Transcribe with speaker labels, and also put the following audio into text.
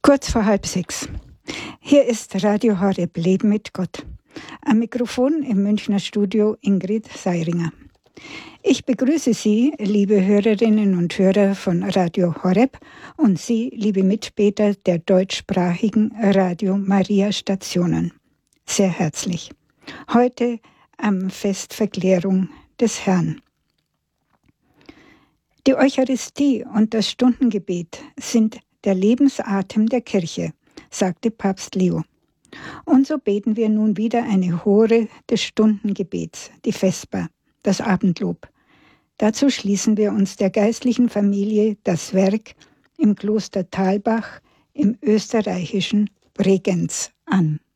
Speaker 1: Kurz vor 5:30. Hier ist Radio Horeb Leben mit Gott. Am Mikrofon im Münchner Studio Ingrid Seiringer. Ich begrüße Sie, liebe Hörerinnen und Hörer von Radio Horeb und Sie, liebe Mitbeter der deutschsprachigen Radio Maria Stationen. Sehr herzlich. Heute am Fest Verklärung des Herrn. Die Eucharistie und das Stundengebet sind der Lebensatem der Kirche, sagte Papst Leo. Und so beten wir nun wieder eine Hore des Stundengebets, die Vesper, das Abendlob. Dazu schließen wir uns der geistlichen Familie das Werk im Kloster Thalbach im österreichischen Bregenz an.